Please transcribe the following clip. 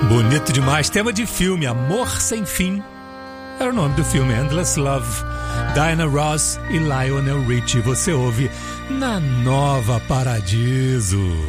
Bonito demais, tema de filme, Amor Sem Fim. Era o nome do filme, Endless Love. Diana Ross e Lionel Richie. Você ouve na Nova Paradiso.